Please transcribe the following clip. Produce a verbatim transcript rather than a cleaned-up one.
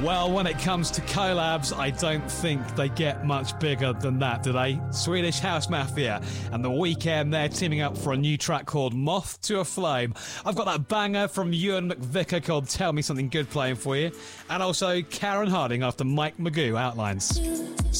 Well, when it comes to collabs, I don't think they get much bigger than that, do they? Swedish House Mafia and The Weeknd, they're teaming up for a new track called Moth to a Flame. I've got that banger from Ewan McVicker called Tell Me Something Good playing for you, and also Karen Harding after Mike Magoo outlines.